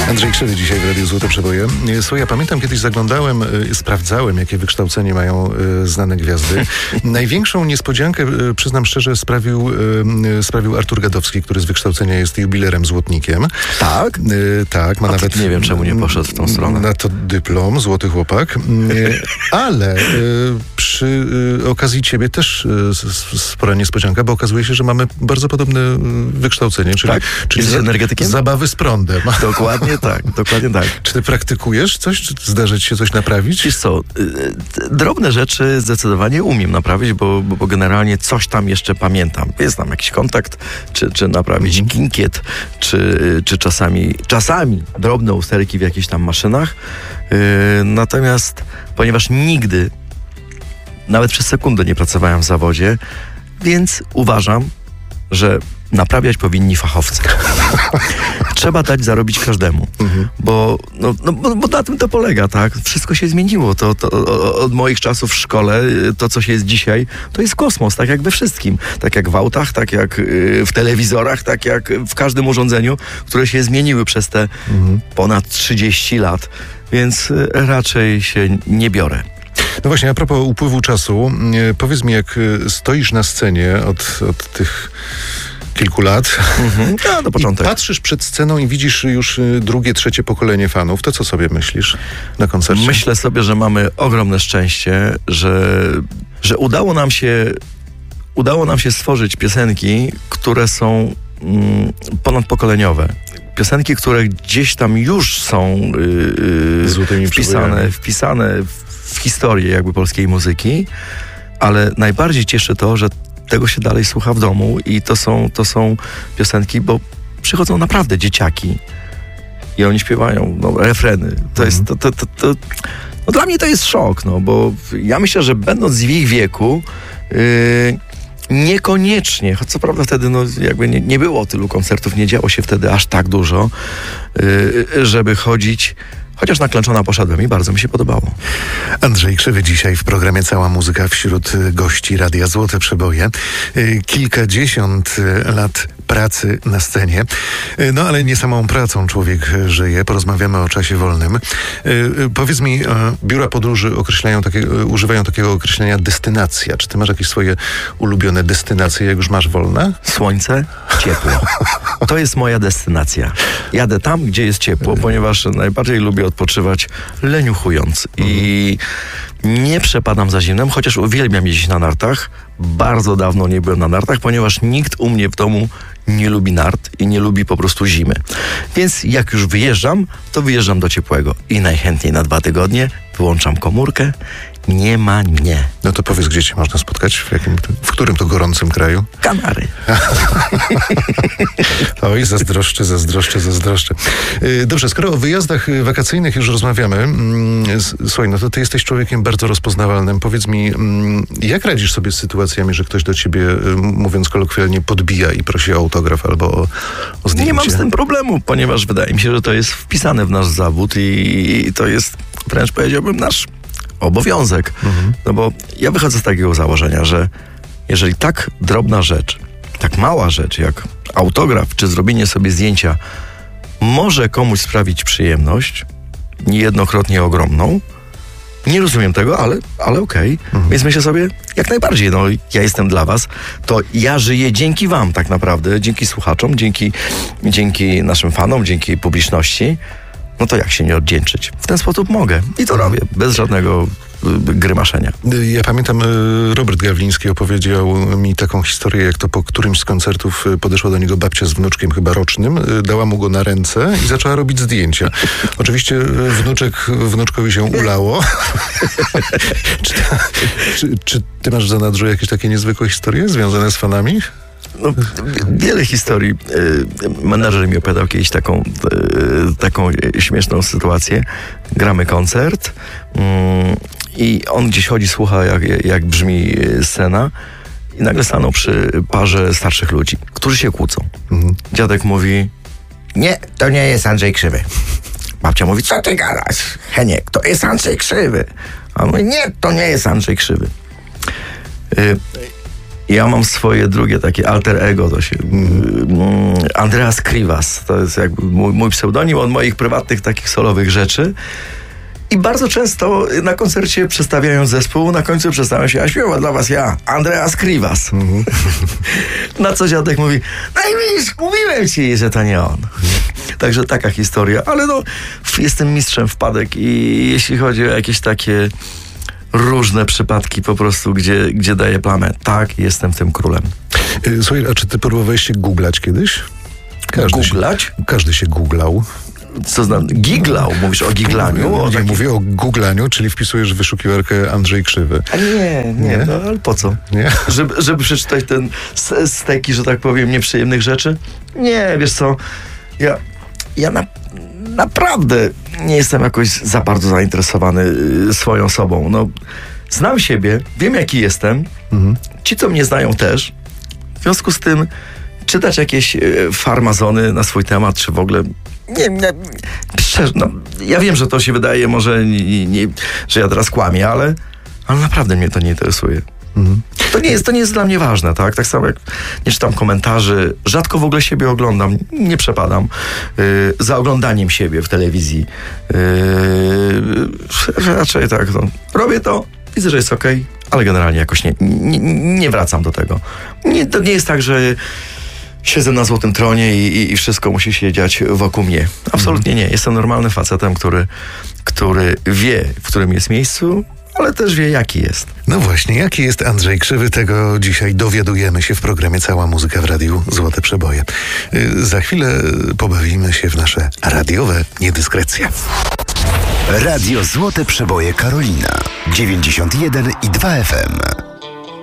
Andrzej Krzywy dzisiaj w Radiu Złote Przeboje. Słuchaj, ja pamiętam, kiedyś zaglądałem, sprawdzałem, jakie wykształcenie mają znane gwiazdy. Największą niespodziankę, przyznam szczerze, sprawił Artur Gadowski, który z wykształcenia jest jubilerem złotnikiem. Tak? Tak, ma nawet... Nie wiem, czemu nie poszedł w tą stronę. Na to dyplom, złoty chłopak. Ale przy okazji ciebie też spora niespodzianka, bo okazuje się, że mamy bardzo podobne wykształcenie, czyli, tak? czyli Jesteś energetykiem? Zabawy z prądem. Dokładnie tak, dokładnie tak. Czy ty praktykujesz coś? Czy zdarzy ci się coś naprawić? Wiesz co, drobne rzeczy zdecydowanie umiem naprawić, bo generalnie coś tam jeszcze pamiętam. Jest tam jakiś kontakt, czy naprawić ginkiet, czy czasami drobne usterki w jakichś tam maszynach. Natomiast ponieważ nigdy, nawet przez sekundę nie pracowałem w zawodzie, więc uważam, że naprawiać powinni fachowcy. Trzeba dać zarobić każdemu. Bo na tym to polega, tak? Wszystko się zmieniło. To od moich czasów w szkole, to co się jest dzisiaj, to jest kosmos, tak jak we wszystkim. Tak jak w autach, tak jak w telewizorach, tak jak w każdym urządzeniu, które się zmieniły przez te ponad 30 lat. Więc raczej się nie biorę. No właśnie, a propos upływu czasu, powiedz mi, jak stoisz na scenie od tych kilku lat Ja, do początek. i patrzysz przed sceną i widzisz już drugie, trzecie pokolenie fanów, to co sobie myślisz na koncercie? Myślę sobie, że mamy ogromne szczęście, że udało nam się stworzyć piosenki, które są ponadpokoleniowe. Piosenki, które gdzieś tam już są wpisane w historię jakby polskiej muzyki, ale najbardziej cieszy to, że tego się dalej słucha w domu i to są piosenki, bo przychodzą naprawdę dzieciaki i oni śpiewają refreny. To jest dla mnie to jest szok, bo ja myślę, że będąc w ich wieku niekoniecznie, choć co prawda wtedy jakby nie było tylu koncertów, nie działo się wtedy aż tak dużo, żeby chodzić. Chociaż na Klęczona poszedłem i bardzo mi się podobało. Andrzej Krzywy dzisiaj w programie Cała Muzyka wśród gości Radia Złote Przeboje. Kilkadziesiąt lat pracy na scenie. No ale nie samą pracą człowiek żyje. Porozmawiamy o czasie wolnym. Powiedz mi, biura podróży używają takiego określenia destynacja. Czy ty masz jakieś swoje ulubione destynacje, jak już masz wolne? Słońce, ciepło. To jest moja destynacja. Jadę tam, gdzie jest ciepło, ponieważ najbardziej lubię odpoczywać leniuchując i nie przepadam za zimnem, chociaż uwielbiam jeździć na nartach. Bardzo dawno nie byłem na nartach, ponieważ nikt u mnie w domu nie lubi nart i nie lubi po prostu zimy. Więc jak już wyjeżdżam, to wyjeżdżam do ciepłego i najchętniej na 2 tygodnie wyłączam komórkę. Nie ma nie. No to powiedz, gdzie cię można spotkać? W którym to gorącym kraju? Kanary. Oj, zazdroszczę. Dobrze, skoro o wyjazdach wakacyjnych już rozmawiamy, słuchaj, no to ty jesteś człowiekiem bardzo rozpoznawalnym. Powiedz mi, jak radzisz sobie z sytuacjami, że ktoś do ciebie, mówiąc kolokwialnie, podbija i prosi o autograf albo o zdjęcie? Nie mam z tym problemu, ponieważ wydaje mi się, że to jest wpisane w nasz zawód i to jest, wręcz powiedziałbym, nasz obowiązek. No bo ja wychodzę z takiego założenia, że jeżeli tak drobna rzecz, tak mała rzecz jak autograf czy zrobienie sobie zdjęcia może komuś sprawić przyjemność, niejednokrotnie ogromną, nie rozumiem tego, ale okej. Więc myślę sobie, jak najbardziej, ja jestem dla was, to ja żyję dzięki wam tak naprawdę, dzięki słuchaczom, dzięki naszym fanom, dzięki publiczności. No to jak się nie odwdzięczyć? W ten sposób mogę i to robię, bez żadnego grymaszenia. Ja pamiętam, Robert Gawliński opowiedział mi taką historię, jak to po którymś z koncertów podeszła do niego babcia z wnuczkiem chyba rocznym, dała mu go na ręce i zaczęła robić zdjęcia. Oczywiście wnuczkowi się ulało. Czy ty masz w zanadrzu jakieś takie niezwykłe historie związane z fanami? No, wiele historii. Menadżer mi opowiadał kiedyś taką śmieszną sytuację. Gramy koncert i on gdzieś chodzi, słucha jak brzmi scena i nagle stanął przy parze starszych ludzi, którzy się kłócą. Dziadek mówi: nie, to nie jest Andrzej Krzywy. Babcia mówi: co ty gadasz, Heniek, to jest Andrzej Krzywy. A on mówi: nie, to nie jest Andrzej Krzywy. Ja mam swoje drugie takie alter ego, to się Andreas Krivas, to jest jakby mój pseudonim od moich prywatnych takich solowych rzeczy. I bardzo często na koncercie, przedstawiając zespół, na końcu przedstawiam się, a śpiewa dla was ja, Andreas Krivas. Na co dziadek mówi, no i widzisz, mówiłem ci, że to nie on. Także taka historia, ale no, jestem mistrzem wpadek i jeśli chodzi o jakieś takie różne przypadki po prostu, gdzie daję plamę, tak, jestem tym królem. Słuchaj, a czy ty próbowałeś się googlać kiedyś? Googlać? Każdy się googlał. Co znam? Giglał? Mówisz o giglaniu? Nie, mówię o googlaniu, czyli wpisujesz w wyszukiwarkę Andrzej Krzywy. A nie? No, ale po co? Nie? Żeby przeczytać ten steki, że tak powiem, nieprzyjemnych rzeczy? Nie, wiesz co, ja naprawdę nie jestem jakoś za bardzo zainteresowany swoją osobą. No, znam siebie, wiem jaki jestem, ci co mnie znają też, w związku z tym czytać jakieś farmazony na swój temat, czy w ogóle nie, szczerze, no, ja wiem, że to się wydaje może, że ja teraz kłamię, ale naprawdę mnie to nie interesuje. To nie jest dla mnie ważne, tak? Tak samo jak nie czytam komentarzy, rzadko w ogóle siebie oglądam, nie przepadam za oglądaniem siebie w telewizji. Raczej tak, no, robię to, widzę, że jest okej, ale generalnie jakoś nie wracam do tego. To nie jest tak, że siedzę na złotym tronie i wszystko musi się dziać wokół mnie. Absolutnie nie. Jestem normalnym facetem, który wie, w którym jest miejscu, ale też wie, jaki jest. No właśnie, jaki jest Andrzej Krzywy, tego dzisiaj dowiadujemy się w programie Cała Muzyka w Radiu Złote Przeboje. Za chwilę pobawimy się w nasze radiowe niedyskrecje. Radio Złote Przeboje Karolina 91,2 FM.